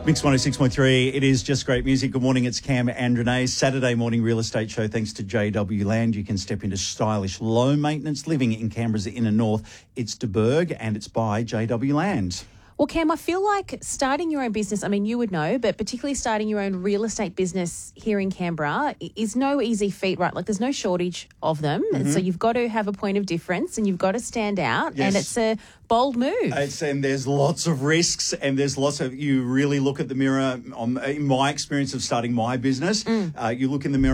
Mix 106.3, it is just great music. Good morning, it's Cam and Renee. Saturday morning real estate show thanks to JW Land. You can step into stylish, low-maintenance living in Canberra's inner north. It's De Burg and it's by JW Land. Well, Cam, I feel like starting your own business, I mean, you would know, but particularly starting your own real estate business here in Canberra is no easy feat, right? Like, there's no shortage of them. Mm-hmm. So you've got to have a point of difference and you've got to stand out. Yes. And it's a bold move. And there's lots of risks and there's lots of, you really look at the mirror, in my experience of starting my business, you look in the mirror